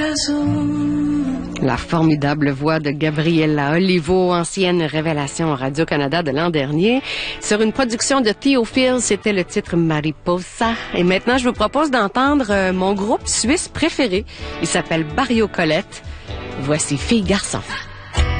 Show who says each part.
Speaker 1: La formidable voix de Gabriella Olivo, ancienne révélation Radio-Canada de l'an dernier. Sur une production de Théophile, c'était le titre Mariposa. Et maintenant, je vous propose d'entendre mon groupe suisse préféré. Il s'appelle Barrio Colette. Voici Filles Garçons.